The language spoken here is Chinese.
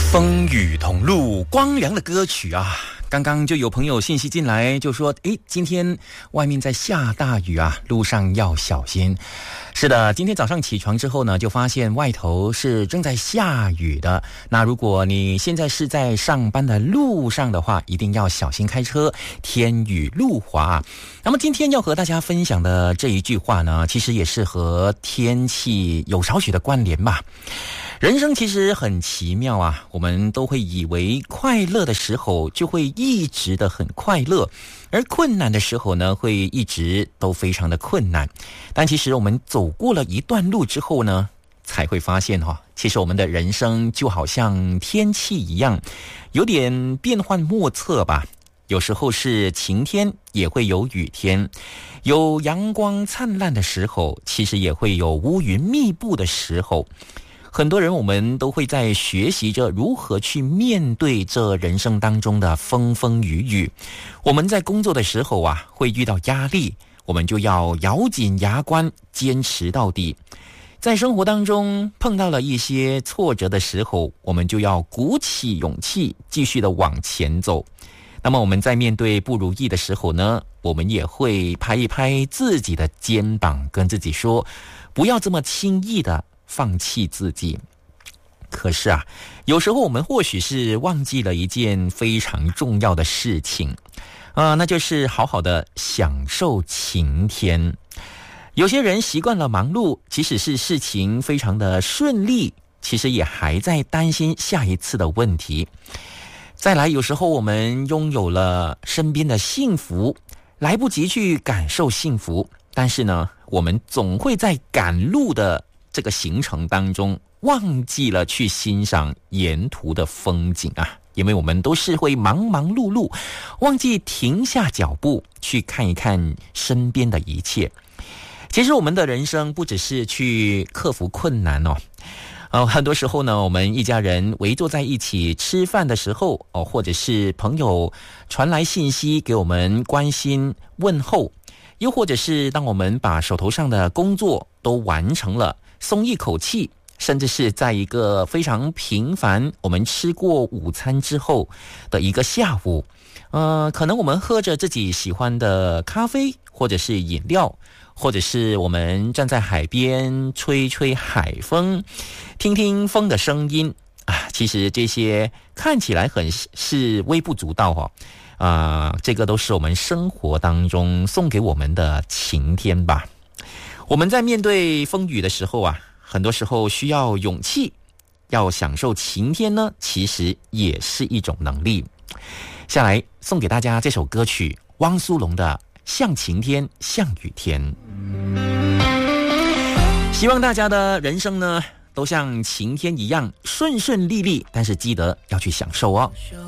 风雨同路，光良的歌曲啊。刚刚就有朋友信息进来，就说今天外面在下大雨啊，路上要小心。是的，今天早上起床之后呢，就发现外头是正在下雨的。那如果你现在是在上班的路上的话，一定要小心开车，天雨路滑。那么今天要和大家分享的这一句话呢，其实也是和天气有少许的关联吧。人生其实很奇妙啊，我们都会以为快乐的时候就会一直的很快乐，而困难的时候呢，会一直都非常的困难。但其实我们走过了一段路之后呢，才会发现其实我们的人生就好像天气一样，有点变幻莫测吧。有时候是晴天，也会有雨天，有阳光灿烂的时候，其实也会有乌云密布的时候。很多人我们都会在学习着如何去面对这人生当中的风风雨雨。我们在工作的时候啊，会遇到压力，我们就要咬紧牙关，坚持到底。在生活当中碰到了一些挫折的时候，我们就要鼓起勇气，继续的往前走。那么我们在面对不如意的时候呢，我们也会拍一拍自己的肩膀，跟自己说，不要这么轻易的放弃自己。可是啊，有时候我们或许是忘记了一件非常重要的事情，那就是好好的享受晴天。有些人习惯了忙碌，即使是事情非常的顺利，其实也还在担心下一次的问题。再来，有时候我们拥有了身边的幸福，来不及去感受幸福，但是呢，我们总会在赶路的这个行程当中忘记了去欣赏沿途的风景啊，因为我们都是会忙忙碌碌，忘记停下脚步去看一看身边的一切。其实我们的人生不只是去克服困难很多时候呢，我们一家人围坐在一起吃饭的时候或者是朋友传来信息给我们关心问候，又或者是当我们把手头上的工作都完成了，松一口气，甚至是在一个非常平凡我们吃过午餐之后的一个下午，可能我们喝着自己喜欢的咖啡或者是饮料，或者是我们站在海边吹吹海风，听听风的声音啊，其实这些看起来很是微不足道这个都是我们生活当中送给我们的晴天吧。我们在面对风雨的时候啊，很多时候需要勇气，要享受晴天呢，其实也是一种能力。下来送给大家这首歌曲，汪苏泷的像晴天像雨天。希望大家的人生呢都像晴天一样顺顺利利，但是记得要去享受哦。